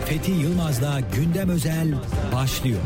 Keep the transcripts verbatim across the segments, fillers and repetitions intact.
Fethi Yılmaz'la Gündem Özel başlıyor.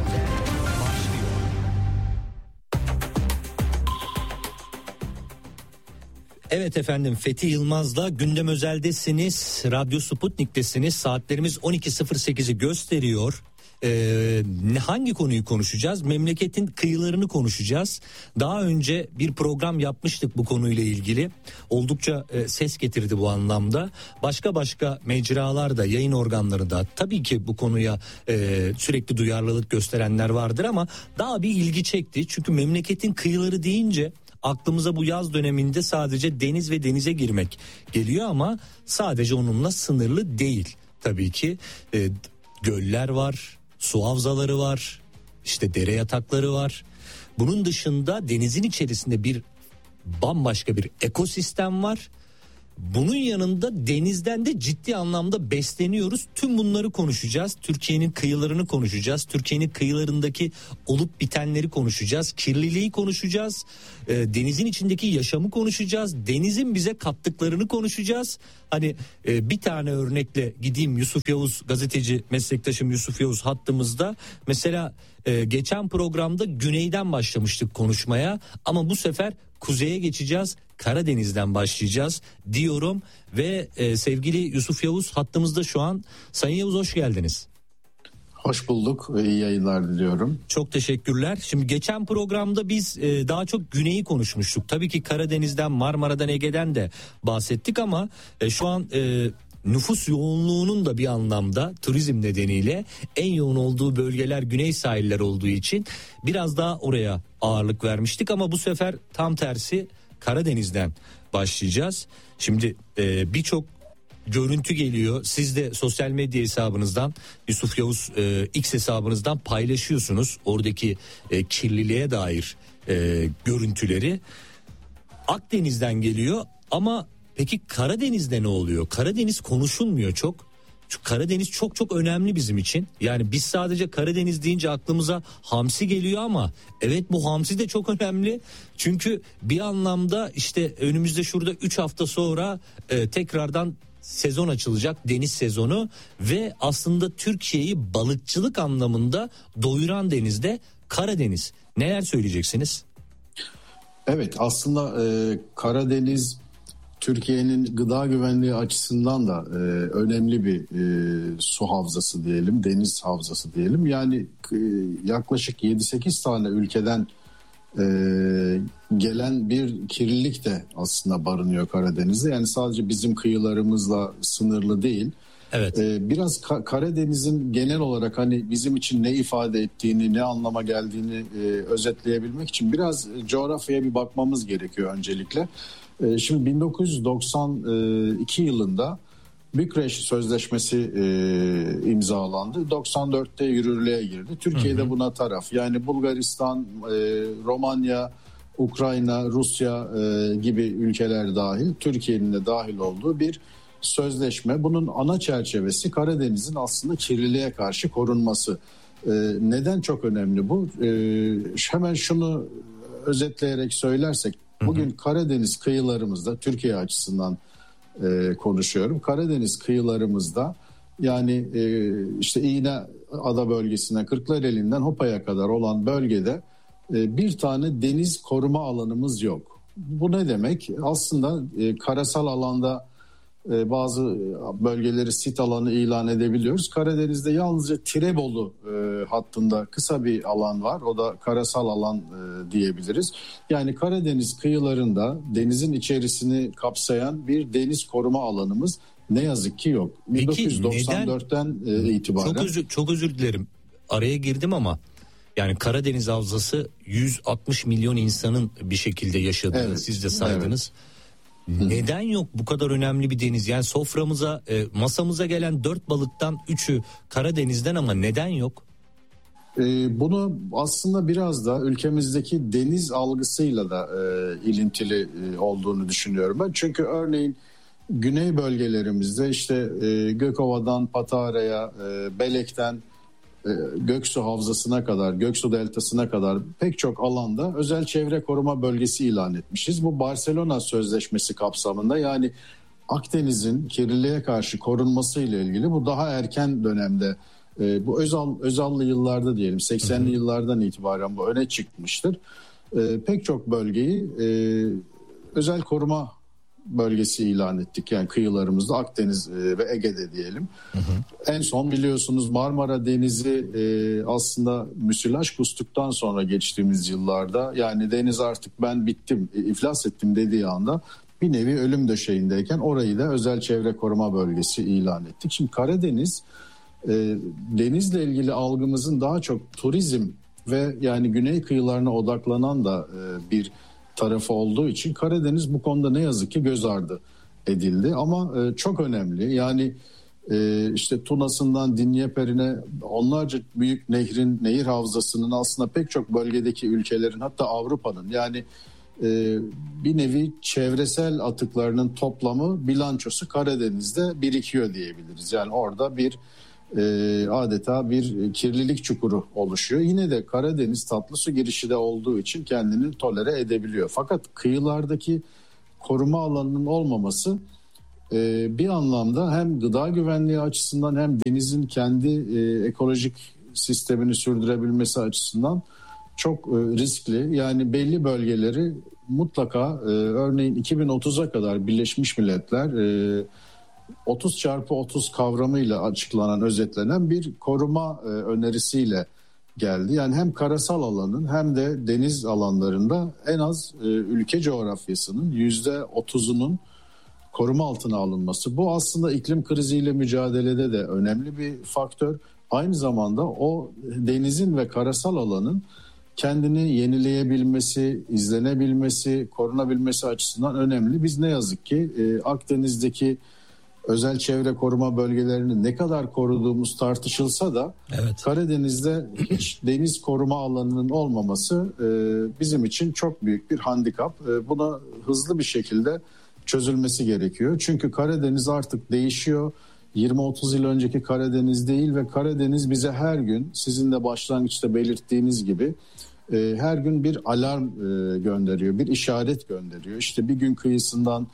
Evet efendim, Fethi Yılmaz'la Gündem Özel'desiniz. Radyo Sputnik'tesiniz. Saatlerimiz on iki sıfır sekizi gösteriyor. Ee, hangi konuyu konuşacağız? Memleketin kıyılarını konuşacağız. Daha önce bir program yapmıştık bu konuyla ilgili. Oldukça e, ses getirdi bu anlamda. Başka başka mecralarda, yayın organları da tabii ki bu konuya e, sürekli duyarlılık gösterenler vardır ama daha bir ilgi çekti. Çünkü memleketin kıyıları deyince aklımıza bu yaz döneminde sadece deniz ve denize girmek geliyor ama sadece onunla sınırlı değil. Tabii ki e, göller var, su havzaları var, işte dere yatakları var. Bunun dışında denizin içerisinde bir bambaşka bir ekosistem var. Bunun yanında denizden de ciddi anlamda besleniyoruz. Tüm bunları konuşacağız. Türkiye'nin kıyılarını konuşacağız. Türkiye'nin kıyılarındaki olup bitenleri konuşacağız. Kirliliği konuşacağız. E, denizin içindeki yaşamı konuşacağız. Denizin bize kattıklarını konuşacağız. Hani e, bir tane örnekle gideyim. Yusuf Yavuz, gazeteci meslektaşım Yusuf Yavuz hattımızda. Mesela e, geçen programda güneyden başlamıştık konuşmaya ama bu sefer kuzeye geçeceğiz. Karadeniz'den başlayacağız diyorum ve e, sevgili Yusuf Yavuz hattımızda şu an. Sayın Yavuz, hoş geldiniz. Hoş bulduk. İyi yayınlar diliyorum. Çok teşekkürler. Şimdi geçen programda biz e, daha çok güneyi konuşmuştuk. Tabii ki Karadeniz'den, Marmara'dan, Ege'den de bahsettik ama e, şu an e, nüfus yoğunluğunun da bir anlamda turizm nedeniyle en yoğun olduğu bölgeler güney sahiller olduğu için biraz daha oraya ağırlık vermiştik ama bu sefer tam tersi Karadeniz'den başlayacağız. Şimdi e, birçok görüntü geliyor. Siz de sosyal medya hesabınızdan, Yusuf Yavuz e, X hesabınızdan paylaşıyorsunuz oradaki e, kirliliğe dair e, görüntüleri. Akdeniz'den geliyor ama peki Karadeniz'de ne oluyor? Karadeniz konuşulmuyor çok. Çünkü Karadeniz çok çok önemli bizim için. Yani biz sadece Karadeniz deyince aklımıza hamsi geliyor ama evet, bu hamsi de çok önemli. Çünkü bir anlamda işte önümüzde şurada üç hafta sonra e, tekrardan sezon açılacak, deniz sezonu ve aslında Türkiye'yi balıkçılık anlamında doyuran deniz de Karadeniz. Neler söyleyeceksiniz? Evet, aslında e, Karadeniz Türkiye'nin gıda güvenliği açısından da e, önemli bir e, su havzası diyelim, deniz havzası diyelim. Yani e, yaklaşık yedi sekiz tane ülkeden e, gelen bir kirlilik de aslında barınıyor Karadeniz'de. Yani sadece bizim kıyılarımızla sınırlı değil. Evet. E, biraz Ka- Karadeniz'in genel olarak hani bizim için ne ifade ettiğini, ne anlama geldiğini e, özetleyebilmek için biraz coğrafyaya bir bakmamız gerekiyor öncelikle. Şimdi bin dokuz yüz doksan iki yılında Bükreş Sözleşmesi e, imzalandı. doksan dörtte yürürlüğe girdi. Türkiye de buna taraf. Yani Bulgaristan, e, Romanya, Ukrayna, Rusya e, gibi ülkeler dahil, Türkiye'nin de dahil olduğu bir sözleşme. Bunun ana çerçevesi Karadeniz'in aslında kirliliğe karşı korunması. E, neden çok önemli bu? E, hemen şunu özetleyerek söylersek, bugün Karadeniz kıyılarımızda, Türkiye açısından e, konuşuyorum. Karadeniz kıyılarımızda yani e, işte İğneada bölgesinden Kırklareli'nden Hopa'ya kadar olan bölgede e, bir tane deniz koruma alanımız yok. Bu ne demek? Aslında e, karasal alanda e, bazı bölgeleri sit alanı ilan edebiliyoruz. Karadeniz'de yalnızca Tirebolu e, hattında kısa bir alan var. O da karasal alan e, diyebiliriz. Yani Karadeniz kıyılarında denizin içerisini kapsayan bir deniz koruma alanımız ne yazık ki yok. Peki, bin dokuz yüz doksan dörtten e, itibaren. Çok özür, çok özür dilerim. Araya girdim ama yani Karadeniz Havzası yüz altmış milyon insanın bir şekilde yaşadığını evet, siz de saydınız. Evet. Neden yok bu kadar önemli bir deniz? Yani soframıza, e, masamıza gelen dört balıktan üçü Karadeniz'den ama neden yok? E, bunu aslında biraz da ülkemizdeki deniz algısıyla da e, ilintili e, olduğunu düşünüyorum ben. Çünkü örneğin güney bölgelerimizde işte e, Gökova'dan Patara'ya, e, Belek'ten Göksu Havzası'na kadar, Göksu Deltası'na kadar pek çok alanda özel çevre koruma bölgesi ilan etmişiz. Bu Barcelona Sözleşmesi kapsamında, yani Akdeniz'in kirliliğe karşı korunması ile ilgili bu daha erken dönemde, e, bu Özal Özallı yıllarda diyelim seksenli yıllardan itibaren bu öne çıkmıştır. E, pek çok bölgeyi e, özel koruma bölgesi ilan ettik. Yani kıyılarımızda Akdeniz e, ve Ege'de diyelim. Hı hı. En son biliyorsunuz Marmara Denizi e, aslında müsilaj kustuktan sonra geçtiğimiz yıllarda, yani deniz artık ben bittim, e, iflas ettim dediği anda bir nevi ölüm döşeğindeyken orayı da özel çevre koruma bölgesi ilan ettik. Şimdi Karadeniz e, denizle ilgili algımızın daha çok turizm ve yani güney kıyılarına odaklanan da e, bir tarafı olduğu için Karadeniz bu konuda ne yazık ki göz ardı edildi. Ama e, çok önemli. Yani e, işte Tuna'sından Dinyeper'ine onlarca büyük nehrin, nehir havzasının aslında pek çok bölgedeki ülkelerin, hatta Avrupa'nın yani e, bir nevi çevresel atıklarının toplamı, bilançosu Karadeniz'de birikiyor diyebiliriz. Yani orada bir e, adeta bir kirlilik çukuru oluşuyor. Yine de Karadeniz tatlı su girişi de olduğu için kendini tolere edebiliyor. Fakat kıyılardaki koruma alanının olmaması e, bir anlamda hem gıda güvenliği açısından hem denizin kendi e, ekolojik sistemini sürdürebilmesi açısından çok e, riskli. Yani belli bölgeleri mutlaka e, örneğin iki bin otuza kadar Birleşmiş Milletler e, otuz çarpı otuz kavramıyla açıklanan, özetlenen bir koruma e, önerisiyle geldi. Yani hem karasal alanın hem de deniz alanlarında en az e, ülke coğrafyasının yüzde otuzunun koruma altına alınması. Bu aslında iklim kriziyle mücadelede de önemli bir faktör. Aynı zamanda o denizin ve karasal alanın kendini yenileyebilmesi, izlenebilmesi, korunabilmesi açısından önemli. Biz ne yazık ki e, Akdeniz'deki özel çevre koruma bölgelerini ne kadar koruduğumuz tartışılsa da evet, Karadeniz'de hiç deniz koruma alanının olmaması e, bizim için çok büyük bir handikap. E, buna hızlı bir şekilde çözülmesi gerekiyor. Çünkü Karadeniz artık değişiyor. yirmi otuz yıl önceki Karadeniz değil ve Karadeniz bize her gün, sizin de başlangıçta belirttiğiniz gibi e, her gün bir alarm e, gönderiyor, bir işaret gönderiyor. İşte bir gün kıyısından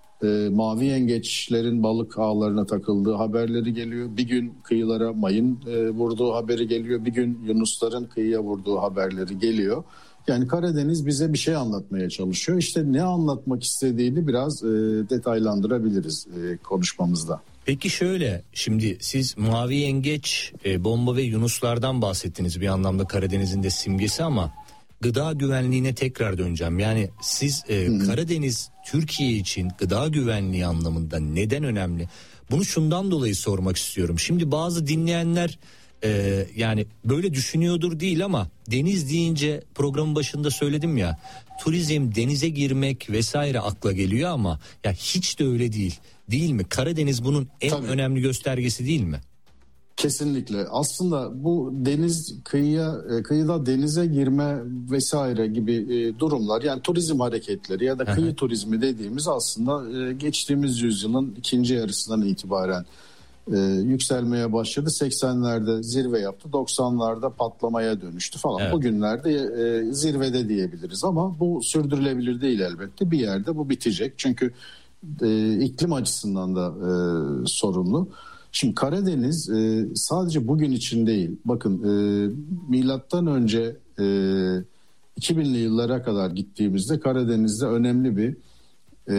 e, mavi yengeçlerin balık ağlarına takıldığı haberleri geliyor. Bir gün kıyılara mayın e, vurduğu haberi geliyor. Bir gün yunusların kıyıya vurduğu haberleri geliyor. Yani Karadeniz bize bir şey anlatmaya çalışıyor. İşte ne anlatmak istediğini biraz e, detaylandırabiliriz e, konuşmamızda. Peki şöyle, şimdi siz mavi yengeç, e, bomba ve yunuslardan bahsettiniz, bir anlamda Karadeniz'in de simgesi, ama gıda güvenliğine tekrar döneceğim. Yani siz e, Karadeniz Türkiye için gıda güvenliği anlamında neden önemli? Bunu şundan dolayı sormak istiyorum. Şimdi bazı dinleyenler e, yani böyle düşünüyordur değil ama deniz deyince programın başında söyledim ya, turizm, denize girmek vesaire akla geliyor ama ya hiç de öyle değil. Değil mi? Karadeniz bunun en Tabii. önemli göstergesi değil mi? Kesinlikle. Aslında bu deniz kıyıya, kıyıda denize girme vesaire gibi durumlar, yani turizm hareketleri ya da kıyı turizmi dediğimiz aslında geçtiğimiz yüzyılın ikinci yarısından itibaren yükselmeye başladı. seksenlerde zirve yaptı, doksanlarda patlamaya dönüştü falan. Evet. Bugünlerde zirvede diyebiliriz ama bu sürdürülebilir değil elbette. Bir yerde bu bitecek çünkü iklim açısından da sorunlu. Şimdi Karadeniz e, sadece bugün için değil. Bakın e, milattan önce e, iki binli yıllara kadar gittiğimizde Karadeniz'de önemli bir e,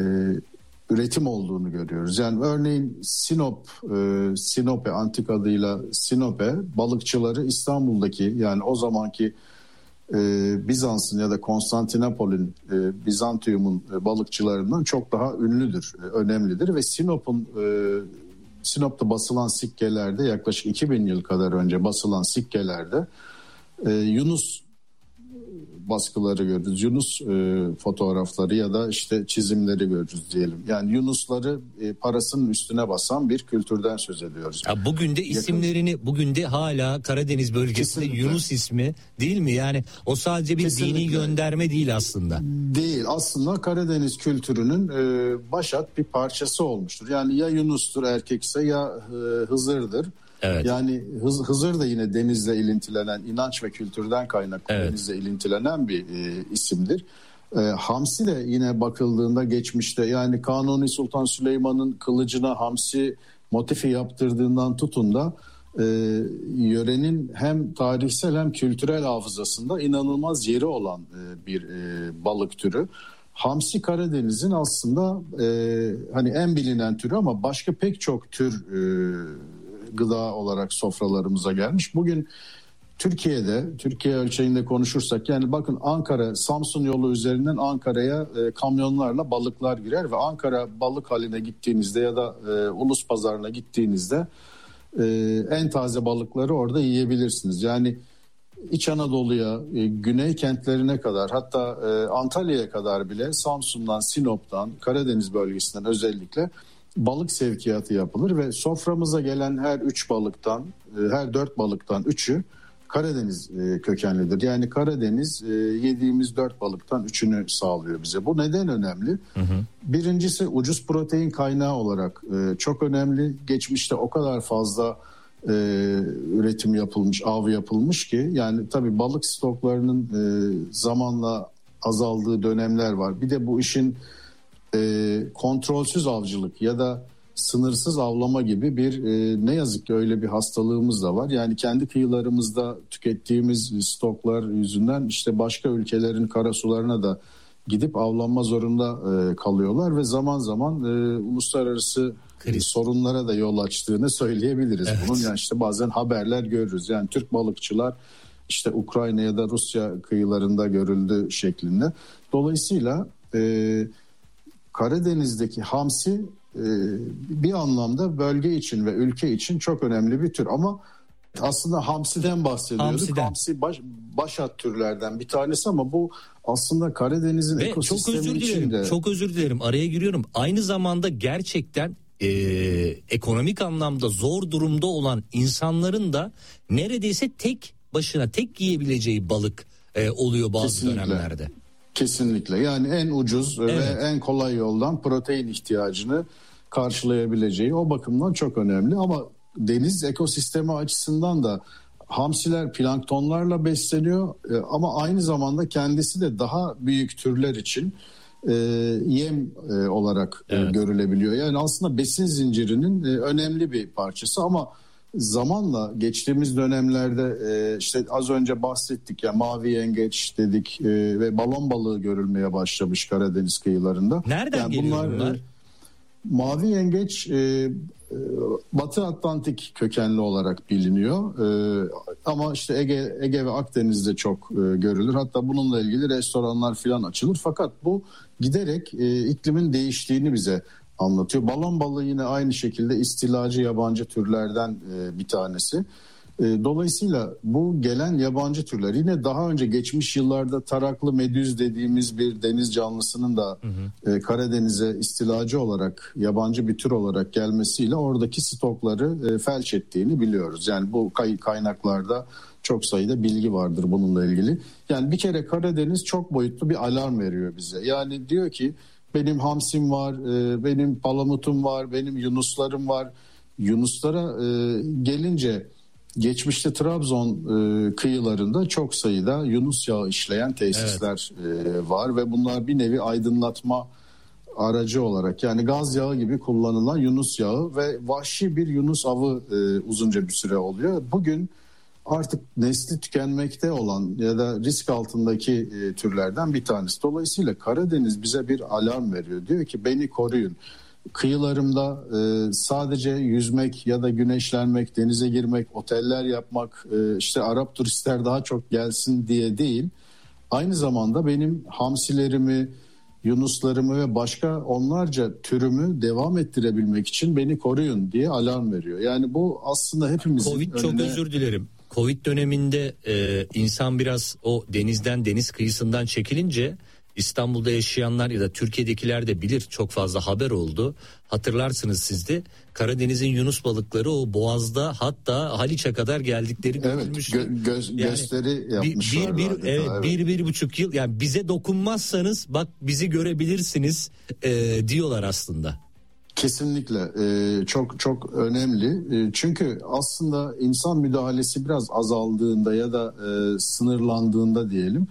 üretim olduğunu görüyoruz. Yani örneğin Sinop, e, Sinope, antik adıyla Sinope balıkçıları İstanbul'daki, yani o zamanki e, Bizans'ın ya da Konstantinopol'ün, e, Bizantium'un e, balıkçılarından çok daha ünlüdür, e, önemlidir ve Sinop'un e, Sinop'ta basılan sikkelerde, yaklaşık iki bin yıl kadar önce basılan sikkelerde e, Yunus baskıları görürüz. Yunus e, fotoğrafları ya da işte çizimleri görürüz diyelim. Yani Yunusları e, parasının üstüne basan bir kültürden söz ediyoruz. Ya bugün de isimlerini, Yakın... bugün de hala Karadeniz bölgesinde Kesinlikle. Yunus ismi değil mi? Yani o sadece bir Kesinlikle. dini gönderme değil aslında. Değil. Aslında Karadeniz kültürünün e, başat bir parçası olmuştur. Yani ya Yunus'tur erkekse ya e, Hızır'dır. Evet. Yani Hız, Hızır da yine denizle ilintilenen, inanç ve kültürden kaynaklı evet. denizle ilintilenen bir e, isimdir. E, hamsi de yine bakıldığında geçmişte, yani Kanuni Sultan Süleyman'ın kılıcına hamsi motifi yaptırdığından tutun da e, yörenin hem tarihsel hem kültürel hafızasında inanılmaz yeri olan e, bir e, balık türü. Hamsi Karadeniz'in aslında e, hani en bilinen türü ama başka pek çok tür e, gıda olarak sofralarımıza gelmiş. Bugün Türkiye'de, Türkiye ölçeğinde konuşursak, yani bakın Ankara, Samsun yolu üzerinden Ankara'ya e, kamyonlarla balıklar girer ve Ankara balık haline gittiğinizde ya da e, Ulus Pazarı'na gittiğinizde e, en taze balıkları orada yiyebilirsiniz. Yani İç Anadolu'ya, e, güney kentlerine kadar, hatta e, Antalya'ya kadar bile Samsun'dan, Sinop'tan, Karadeniz bölgesinden özellikle balık sevkiyatı yapılır ve soframıza gelen her üç balıktan, e, her dört balıktan üçü Karadeniz e, kökenlidir. Yani Karadeniz e, yediğimiz dört balıktan üçünü sağlıyor bize. Bu neden önemli? Hı hı. Birincisi ucuz protein kaynağı olarak e, çok önemli. Geçmişte o kadar fazla e, üretim yapılmış, av yapılmış ki, yani tabii balık stoklarının e, zamanla azaldığı dönemler var. Bir de bu işin e, kontrolsüz avcılık ya da sınırsız avlama gibi bir e, ne yazık ki öyle bir hastalığımız da var. Yani kendi kıyılarımızda tükettiğimiz stoklar yüzünden işte başka ülkelerin karasularına da gidip avlanma zorunda e, kalıyorlar ve zaman zaman e, uluslararası kriz sorunlara da yol açtığını söyleyebiliriz. Evet. Bunun yani işte bazen haberler görürüz. Yani Türk balıkçılar işte Ukrayna ya da Rusya kıyılarında görüldü şeklinde. Dolayısıyla e, Karadeniz'deki hamsi e, bir anlamda bölge için ve ülke için çok önemli bir tür. Ama aslında hamsiden bahsediyorduk. Hamsiden. Hamsi baş, başat türlerden bir tanesi ama bu aslında Karadeniz'in ve ekosistemi çok özür dilerim, içinde. Çok özür dilerim, araya giriyorum. Aynı zamanda gerçekten e, ekonomik anlamda zor durumda olan insanların da neredeyse tek başına tek yiyebileceği balık e, oluyor bazı Kesinlikle. dönemlerde. Kesinlikle, yani en ucuz evet. ve en kolay yoldan protein ihtiyacını karşılayabileceği, o bakımdan çok önemli. Ama deniz ekosistemi açısından da hamsiler planktonlarla besleniyor e, ama aynı zamanda kendisi de daha büyük türler için e, yem e, olarak evet. e, görülebiliyor. Yani aslında besin zincirinin e, önemli bir parçası ama zamanla geçtiğimiz dönemlerde e, işte az önce bahsettik ya, mavi yengeç dedik e, ve balon balığı görülmeye başlamış Karadeniz kıyılarında. Nereden yani geliyor bunlar? bunlar? E, mavi yengeç e, e, Batı Atlantik kökenli olarak biliniyor e, ama işte Ege, Ege ve Akdeniz'de çok e, görülür. Hatta bununla ilgili restoranlar falan açılır. Fakat bu giderek e, iklimin değiştiğini bize anlatıyor. Balon balığı yine aynı şekilde istilacı yabancı türlerden e, bir tanesi. E, dolayısıyla bu gelen yabancı türler yine daha önce geçmiş yıllarda taraklı medüz dediğimiz bir deniz canlısının da hı hı. E, Karadeniz'e istilacı olarak, yabancı bir tür olarak gelmesiyle oradaki stokları e, felç ettiğini biliyoruz. Yani bu kay- kaynaklarda çok sayıda bilgi vardır bununla ilgili. Yani bir kere Karadeniz çok boyutlu bir alarm veriyor bize. Yani diyor ki benim hamsim var, benim palamutum var, benim yunuslarım var. Yunuslara gelince geçmişte Trabzon kıyılarında çok sayıda yunus yağı işleyen tesisler evet. var ve bunlar bir nevi aydınlatma aracı olarak, yani gaz yağı gibi kullanılan yunus yağı ve vahşi bir yunus avı uzunca bir süre oluyor. Bugün artık nesli tükenmekte olan ya da risk altındaki e, türlerden bir tanesi. Dolayısıyla Karadeniz bize bir alarm veriyor. Diyor ki beni koruyun. Kıyılarımda e, sadece yüzmek ya da güneşlenmek, denize girmek, oteller yapmak, e, işte Arap turistler daha çok gelsin diye değil. Aynı zamanda benim hamsilerimi, yunuslarımı ve başka onlarca türümü devam ettirebilmek için beni koruyun diye alarm veriyor. Yani bu aslında hepimizin Covid önüne... çok özür dilerim. Covid döneminde e, insan biraz o denizden, deniz kıyısından çekilince İstanbul'da yaşayanlar ya da Türkiye'dekiler de bilir, çok fazla haber oldu. Hatırlarsınız siz de, Karadeniz'in yunus balıkları o boğazda, hatta Haliç'e kadar geldikleri görülmüş. Evet, gö- göz, yani gösteri yapmışlar. Bir, bir, bir, evet, evet. bir, bir buçuk yıl, yani bize dokunmazsanız bak bizi görebilirsiniz e, diyorlar aslında. Kesinlikle ee, çok çok önemli ee, çünkü aslında insan müdahalesi biraz azaldığında ya da e, sınırlandığında diyelim,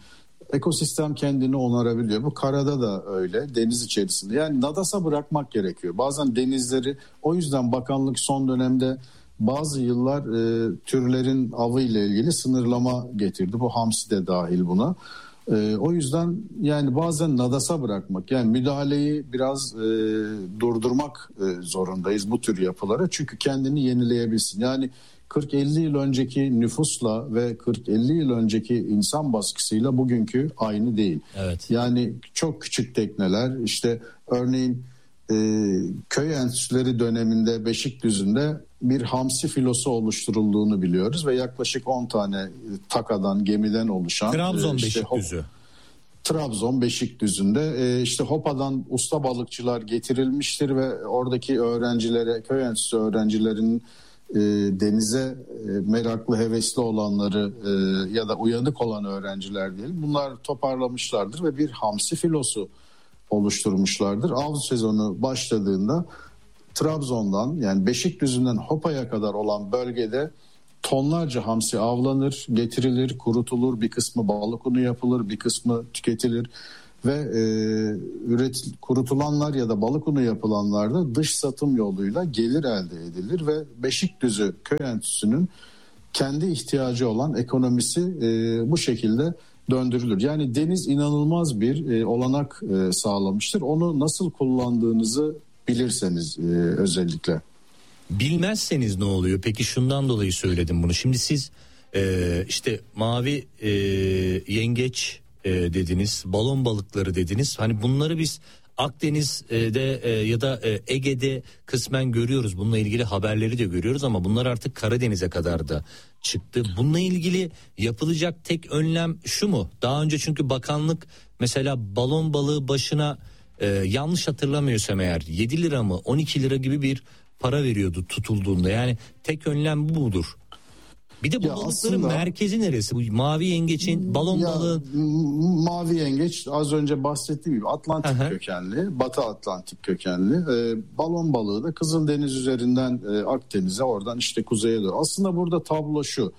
ekosistem kendini onarabiliyor. Bu karada da öyle, deniz içerisinde. Yani nadasa bırakmak gerekiyor. Bazen denizleri, o yüzden bakanlık son dönemde bazı yıllar e, türlerin avı ile ilgili sınırlama getirdi. Bu hamsi de dahil buna. E, o yüzden yani bazen nadasa bırakmak, yani müdahaleyi biraz e, durdurmak e, zorundayız bu tür yapılara. Çünkü kendini yenileyebilsin. Yani kırk elli yıl önceki nüfusla ve kırk elli yıl önceki insan baskısıyla bugünkü aynı değil. Evet. Yani çok küçük tekneler, işte örneğin e, köy enstitüleri döneminde Beşikdüzü'nde bir hamsi filosu oluşturulduğunu biliyoruz ve yaklaşık on tane takadan, gemiden oluşan Trabzon e, işte Beşikdüzü. Hop, Trabzon Beşikdüzü'nde e, işte Hopa'dan usta balıkçılar getirilmiştir ve oradaki öğrencilere, köy enstitüsü öğrencilerinin e, denize e, meraklı, hevesli olanları e, ya da uyanık olan öğrenciler diyelim, bunlar toparlamışlardır ve bir hamsi filosu oluşturmuşlardır. Av sezonu başladığında Trabzon'dan, yani Beşikdüzü'nden Hopa'ya kadar olan bölgede tonlarca hamsi avlanır, getirilir, kurutulur, bir kısmı balık unu yapılır, bir kısmı tüketilir ve e, üret, kurutulanlar ya da balık unu yapılanlar da dış satım yoluyla gelir elde edilir ve Beşikdüzü Köy Enstitüsü'nün kendi ihtiyacı olan ekonomisi e, bu şekilde döndürülür. Yani deniz inanılmaz bir e, olanak e, sağlamıştır. Onu nasıl kullandığınızı bilirseniz e, özellikle. Bilmezseniz ne oluyor? Peki şundan dolayı söyledim bunu. Şimdi siz e, işte mavi e, yengeç e, dediniz, balon balıkları dediniz. Hani bunları biz Akdeniz'de e, ya da e, Ege'de kısmen görüyoruz. Bununla ilgili haberleri de görüyoruz ama bunlar artık Karadeniz'e kadar da çıktı. Bununla ilgili yapılacak tek önlem şu mu? Daha önce çünkü bakanlık mesela balon balığı başına e, yanlış hatırlamıyorsam eğer yedi lira mı on iki lira gibi bir para veriyordu tutulduğunda. Yani tek önlem bu mudur? Bir de bu ya balıkların aslında, merkezi neresi? Bu mavi yengeçin, balon ya, balığı... Mavi yengeç az önce bahsettiğim gibi Atlantik Aha. kökenli, Batı Atlantik kökenli. Ee, balon balığı da Kızıldeniz üzerinden e, Akdeniz'e, oradan işte kuzeye doğru. Aslında burada tablo şu.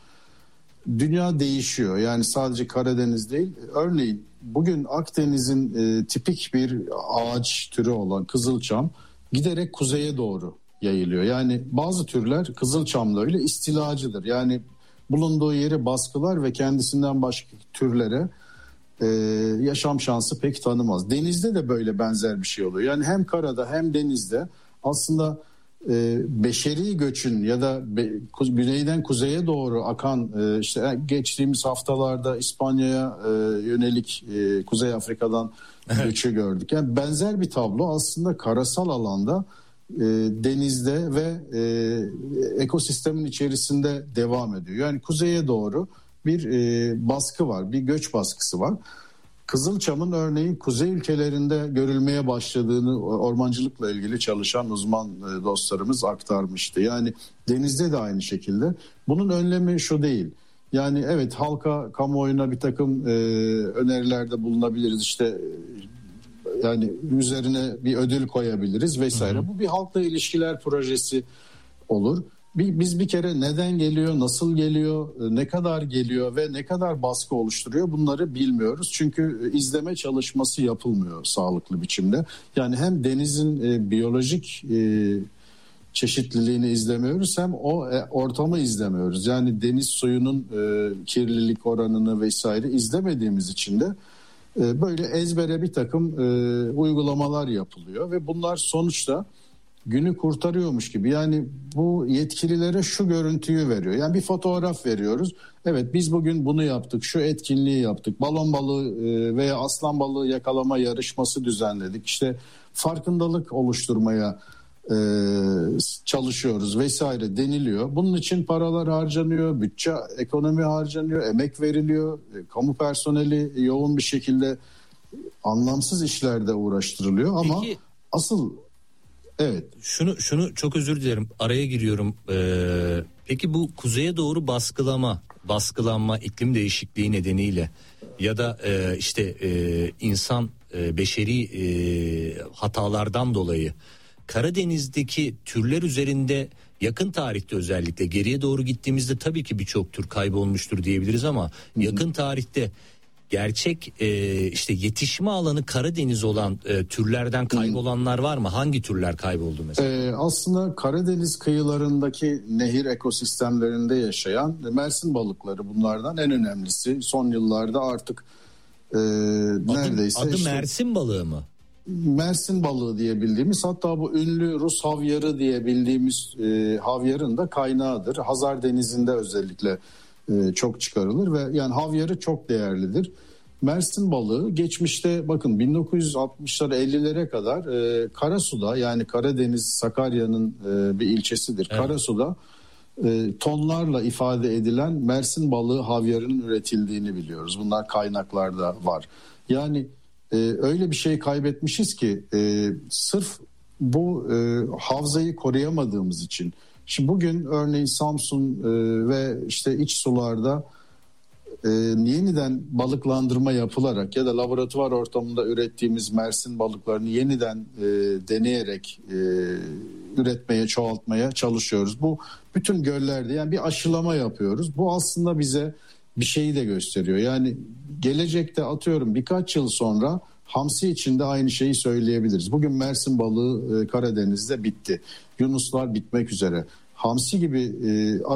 Dünya değişiyor. Yani sadece Karadeniz değil. Örneğin bugün Akdeniz'in e, tipik bir ağaç türü olan Kızılçam giderek kuzeye doğru yayılıyor. Yani bazı türler Kızılçam'da öyle istilacıdır. Yani bulunduğu yeri baskılar ve kendisinden başka türlere e, yaşam şansı pek tanımaz. Denizde de böyle benzer bir şey oluyor. Yani hem karada hem denizde aslında e, beşeri göçün ya da be, güneyden kuzeye doğru akan e, işte geçtiğimiz haftalarda İspanya'ya e, yönelik e, Kuzey Afrika'dan göçü gördük. Yani benzer bir tablo aslında karasal alanda E, denizde ve e, ekosistemin içerisinde devam ediyor. Yani kuzeye doğru bir e, baskı var, bir göç baskısı var. Kızılçam'ın örneğin kuzey ülkelerinde görülmeye başladığını ormancılıkla ilgili çalışan uzman e, dostlarımız aktarmıştı. Yani denizde de aynı şekilde. Bunun önlemi şu değil. Yani evet, halka, kamuoyuna bir takım e, önerilerde bulunabiliriz. İşte yani üzerine bir ödül koyabiliriz vesaire. Hı hı. Bu bir halkla ilişkiler projesi olur. Biz bir kere neden geliyor, nasıl geliyor, ne kadar geliyor ve ne kadar baskı oluşturuyor bunları bilmiyoruz. Çünkü izleme çalışması yapılmıyor sağlıklı biçimde. Yani hem denizin e, biyolojik e, çeşitliliğini izlemiyoruz, hem o e, ortamı izlemiyoruz. Yani deniz suyunun e, kirlilik oranını vesaire izlemediğimiz için de böyle ezbere bir takım e, uygulamalar yapılıyor ve bunlar sonuçta günü kurtarıyormuş gibi. Yani bu yetkililere şu görüntüyü veriyor. Yani bir fotoğraf veriyoruz. Evet, biz bugün bunu yaptık, şu etkinliği yaptık. Balon balığı e, veya aslan balığı yakalama yarışması düzenledik. İşte farkındalık oluşturmaya e, çalışıyoruz vesaire deniliyor. Bunun için paralar harcanıyor, bütçe, ekonomi harcanıyor, emek veriliyor. E, kamu personeli yoğun bir şekilde anlamsız işlerde uğraştırılıyor ama Peki, asıl evet. Şunu şunu çok özür dilerim, araya giriyorum. Ee, peki bu kuzeye doğru baskılama, baskılanma iklim değişikliği nedeniyle ya da e, işte e, insan e, beşeri e, hatalardan dolayı Karadeniz'deki türler üzerinde yakın tarihte, özellikle geriye doğru gittiğimizde tabii ki birçok tür kaybolmuştur diyebiliriz ama yakın tarihte gerçek e, işte yetişme alanı Karadeniz olan e, türlerden kaybolanlar var mı? Hangi türler kayboldu mesela? Ee, aslında Karadeniz kıyılarındaki nehir ekosistemlerinde yaşayan Mersin balıkları bunlardan en önemlisi. Son yıllarda artık e, adı, neredeyse... Adı işte, Mersin balığı mı? Mersin balığı diye bildiğimiz, hatta bu ünlü Rus havyarı diye bildiğimiz e, havyarın da kaynağıdır. Hazar Denizi'nde özellikle e, çok çıkarılır ve yani havyarı çok değerlidir. Mersin balığı geçmişte bakın bin dokuz yüz altmışlara ellilere kadar e, Karasu'da, yani Karadeniz Sakarya'nın e, bir ilçesidir. Evet. Karasu'da e, tonlarla ifade edilen Mersin balığı havyarının üretildiğini biliyoruz. Bunlar kaynaklarda var. Yani e, öyle bir şey kaybetmişiz ki e, sırf bu e, havzayı koruyamadığımız için. Şimdi bugün örneğin Samsun e, ve işte iç sularda e, yeniden balıklandırma yapılarak ya da laboratuvar ortamında ürettiğimiz Mersin balıklarını yeniden e, deneyerek e, üretmeye, çoğaltmaya çalışıyoruz. Bu bütün göllerde yani bir aşılama yapıyoruz. Bu aslında bize bir şeyi de gösteriyor. Yani gelecekte atıyorum birkaç yıl sonra hamsi için de aynı şeyi söyleyebiliriz. Bugün Mersin balığı e, Karadeniz'de bitti. Yunuslar bitmek üzere. Hamsi gibi e,